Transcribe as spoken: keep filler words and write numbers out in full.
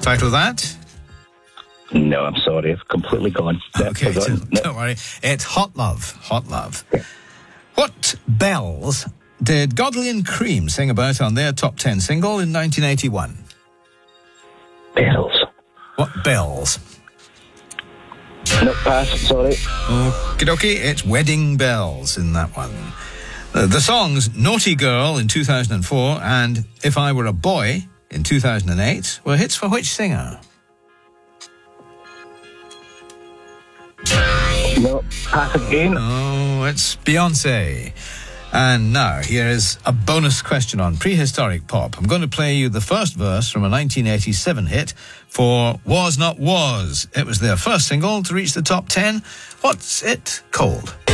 Title of that? No, I'm sorry. It's completely gone. Okay, so, No. don't worry. It's Hot Love. Hot Love. What bells did Godley and Cream sing about on their top ten single in nineteen eighty-one? Bells. What bells? No, pass. Sorry. Okie dokie, it's Wedding Bells in that one. Uh, the songs Naughty Girl in two thousand four and If I Were a Boy in two thousand eight were hits for which singer? No, pass again. Oh, it's Beyonce. And now, here is a bonus question on prehistoric pop. I'm going to play you the first verse from a nineteen eighty-seven hit for Was Not Was. It was their first single to reach the top ten. What's it called?